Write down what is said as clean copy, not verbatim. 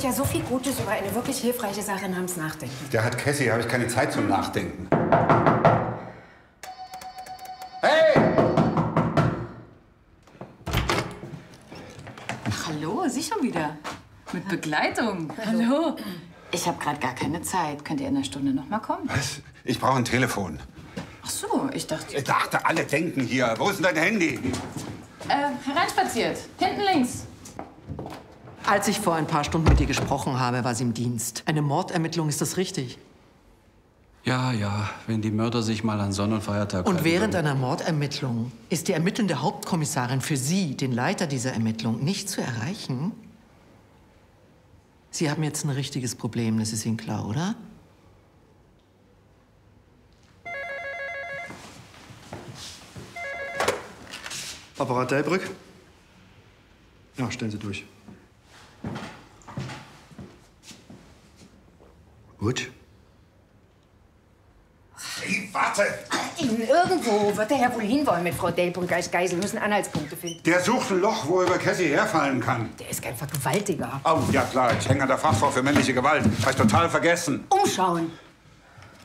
ja so viel Gutes über eine wirklich hilfreiche Sache in Hams nachdenken. Der hat Cassie, habe ich keine Zeit zum Nachdenken. Hey! Ach, hallo, Sie schon wieder? Mit Begleitung. Hallo. Ich habe gerade gar keine Zeit. Könnt ihr in einer Stunde noch mal kommen? Was? Ich brauche ein Telefon. Ach so, ich dachte... Ich dachte, alle denken hier. Wo ist denn dein Handy? Hereinspaziert. Hinten links. Als ich vor ein paar Stunden mit ihr gesprochen habe, war sie im Dienst. Eine Mordermittlung, ist das richtig? Ja, ja, wenn die Mörder sich mal an Sonn- und Feiertag Und halten während würden. einer Mordermittlung ist die ermittelnde Hauptkommissarin für Sie, den Leiter dieser Ermittlung, nicht zu erreichen? Sie haben jetzt ein richtiges Problem, das ist Ihnen klar, oder? Apparat Delbrück? Ja, stellen Sie durch. Gut. Hey, warte! Irgendwo wird der Herr wohl hinwollen mit Frau Delbrück als Geisel. Müssen Anhaltspunkte finden. Der sucht ein Loch, wo er über Cassie herfallen kann. Der ist kein Vergewaltiger. Oh, ja klar, ich hänge an der Fachfrau für männliche Gewalt. Hab ich total vergessen. Umschauen.